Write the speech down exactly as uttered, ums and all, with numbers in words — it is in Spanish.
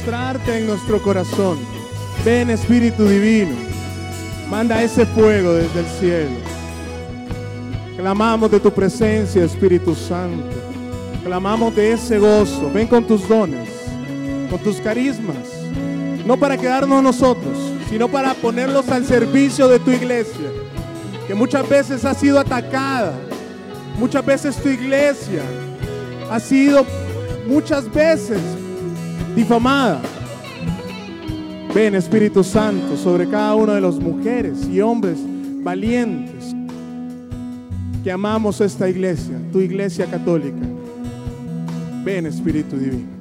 Mostrarte en nuestro corazón. Ven, Espíritu Divino, manda ese fuego desde el cielo. Clamamos de tu presencia, Espíritu Santo. Clamamos de ese gozo. Ven con tus dones, con tus carismas, no para quedarnos nosotros, sino para ponerlos al servicio de tu iglesia, que muchas veces ha sido atacada. Muchas veces tu iglesia ha sido muchas veces difamada. Ven, Espíritu Santo, sobre cada una de las mujeres y hombres valientes que amamos esta iglesia, tu iglesia católica. Ven, Espíritu Divino.